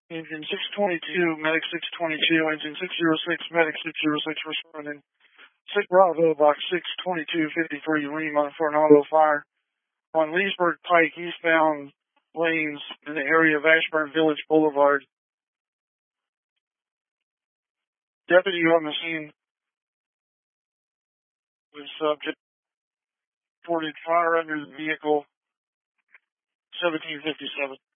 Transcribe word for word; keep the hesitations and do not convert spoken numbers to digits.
Engine six twenty-two, Medic six twenty-two, Engine six oh six, Medic six oh six responding. six Bravo, Box six twenty-two fifty-three, Lima for an auto fire on Leesburg Pike, eastbound lanes in the area of Ashburn Village Boulevard. Deputy on the scene was subject reported fire under the vehicle seventeen fifty-seven.